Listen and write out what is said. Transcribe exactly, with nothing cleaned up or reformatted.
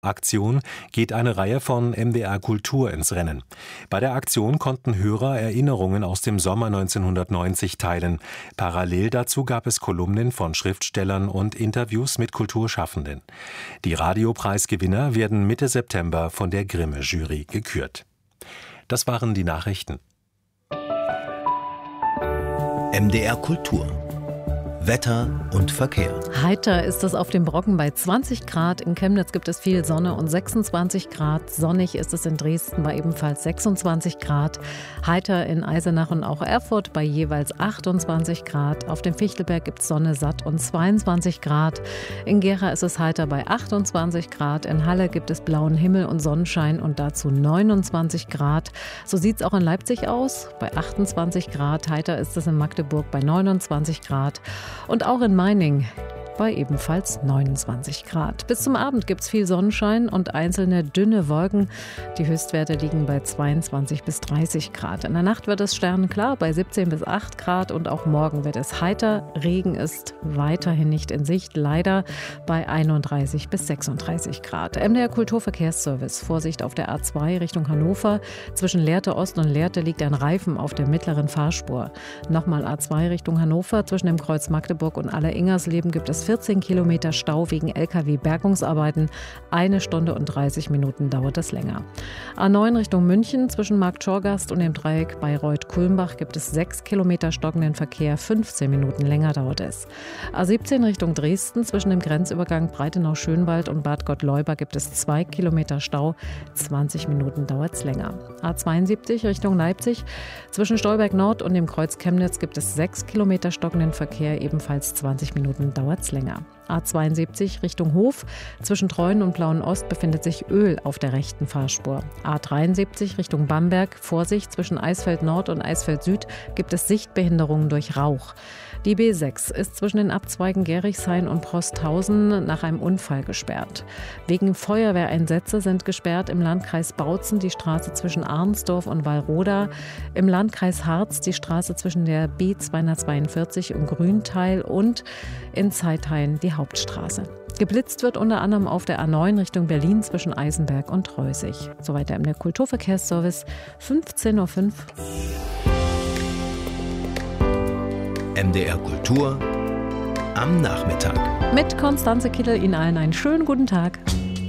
Aktion geht eine Reihe von M D R Kultur ins Rennen. Bei der Aktion konnten Hörer Erinnerungen aus dem Sommer neunzehnhundertneunzig teilen. Parallel dazu gab es Kolumnen von Schriftstellern und Interviews mit Kulturschaffenden. Die Radiopreisgewinner werden Mitte September von der Grimme-Jury gekürt. Das waren die Nachrichten. M D R Kultur. Wetter und Verkehr. Heiter ist es auf dem Brocken bei zwanzig Grad. In Chemnitz gibt es viel Sonne und sechsundzwanzig Grad. Sonnig ist es in Dresden bei ebenfalls sechsundzwanzig Grad. Heiter in Eisenach und auch Erfurt bei jeweils achtundzwanzig Grad. Auf dem Fichtelberg gibt es Sonne satt und zweiundzwanzig Grad. In Gera ist es heiter bei achtundzwanzig Grad. In Halle gibt es blauen Himmel und Sonnenschein und dazu neunundzwanzig Grad. So sieht es auch in Leipzig aus, bei achtundzwanzig Grad. Heiter ist es in Magdeburg bei neunundzwanzig Grad. Und auch in Meiningen bei ebenfalls neunundzwanzig Grad. Bis zum Abend gibt es viel Sonnenschein und einzelne dünne Wolken. Die Höchstwerte liegen bei zweiundzwanzig bis dreißig Grad. In der Nacht wird es sternenklar bei siebzehn bis acht Grad und auch morgen wird es heiter. Regen ist weiterhin nicht in Sicht, leider bei einunddreißig bis sechsunddreißig Grad. M D R Kulturverkehrsservice. Vorsicht auf der A zwei Richtung Hannover. Zwischen Lehrte Ost und Lehrte liegt ein Reifen auf der mittleren Fahrspur. Nochmal A zwei Richtung Hannover. Zwischen dem Kreuz Magdeburg und Aller-Ingersleben gibt es vierzehn Kilometer Stau wegen L K W-Bergungsarbeiten. Eine Stunde und dreißig Minuten dauert es länger. A neun Richtung München. Zwischen Markt Schorgast und dem Dreieck Bayreuth-Kulmbach gibt es sechs Kilometer stockenden Verkehr. fünfzehn Minuten länger dauert es. A siebzehn Richtung Dresden. Zwischen dem Grenzübergang Breitenau-Schönwald und Bad Gottleuba gibt es zwei Kilometer Stau. zwanzig Minuten dauert es länger. A zweiundsiebzig Richtung Leipzig. Zwischen Stolberg Nord und dem Kreuz Chemnitz gibt es sechs Kilometer stockenden Verkehr. Ebenfalls zwanzig Minuten dauert es länger. A zweiundsiebzig Richtung Hof. Zwischen Treuen und Plauen Ost befindet sich Öl auf der rechten Fahrspur. A dreiundsiebzig Richtung Bamberg. Vorsicht, zwischen Eisfeld Nord und Eisfeld Süd gibt es Sichtbehinderungen durch Rauch. Die B sechs ist zwischen den Abzweigen Gerichshain und Prosthausen nach einem Unfall gesperrt. Wegen Feuerwehreinsätze sind gesperrt im Landkreis Bautzen die Straße zwischen Arnsdorf und Wallroda, im Landkreis Harz die Straße zwischen der B zweihundertzweiundvierzig und Grünteil und in Zeithain die Hauptstraße. Geblitzt wird unter anderem auf der A neun Richtung Berlin zwischen Eisenberg und Treusig. Soweit der M D R Kulturverkehrsservice, fünfzehn Uhr fünf. M D R Kultur am Nachmittag. Mit Konstanze Kittel Ihnen allen einen schönen guten Tag.